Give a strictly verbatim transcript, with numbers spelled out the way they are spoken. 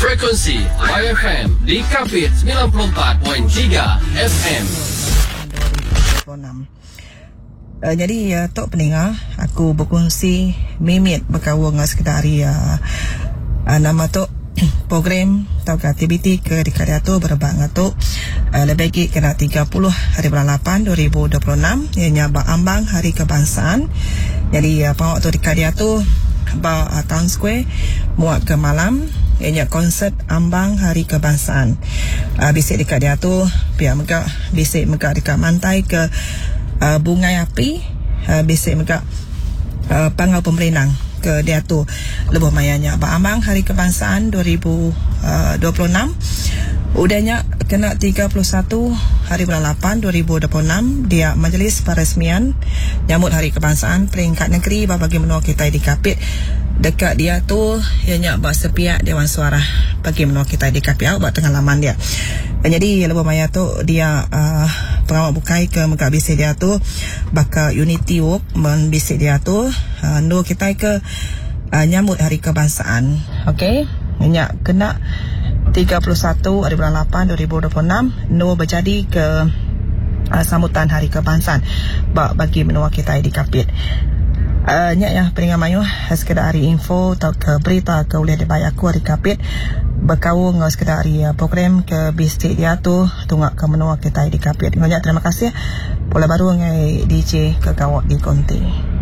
Frekuensi I F M di Kapit sembilan puluh empat perpuluhan tiga F M. Uh, jadi uh, Tok pendengar, aku berkongsi mimit berkawal dengan sekretari uh, uh, nama Tok program atau aktiviti ke Dikadiatu berbak dengan Tok uh, lebih lagi kena tiga puluh hari bulan lapan dua ribu dua puluh enam ianya ambang hari kebangsaan. Jadi uh, pawak Tok Dikadiatu ba uh, Town Square muat ke malam ianya konsert ambang hari kebangsaan. uh, bisik dekat dia tu biar mereka bisik mereka dekat mantai ke Uh, bungai api, uh, bisik mereka uh, pangau pemerenang ke dia tu lebih mayanya Amang hari kebangsaan dua ribu dua puluh enam udahnya kena tiga puluh satu hari bulan lapan dua ribu dua puluh enam dia majlis peresmian nyambut hari kebangsaan peringkat negeri bagi menua kita di Kapit dekat dia tu ianya bahasa pihak Dewan Suara bagi menua kita di Kapit buat tengah laman dia. Jadi lebih maya tu dia uh, pengawal bukai ke mereka bisik dia tu bakal unity work membisik dia tu uh, no kita ke uh, nyambut hari kebangsaan. Okey, banyak kena tiga puluh satu hari bulan lapan dua ribu dua puluh enam no berjadi ke uh, sambutan hari kebangsaan bak bagi menua kita di Kapit. Uh, nyak ya peringat mayu sekedar hari info atau ke berita ke oleh dibayar aku hari Kapit berkawal dengan sekedar hari uh, program ke bisik dia tu tunggak ke menua kita di Kapit. Banyak terima kasih. Pola baru dengan D J ke kawak di Konti.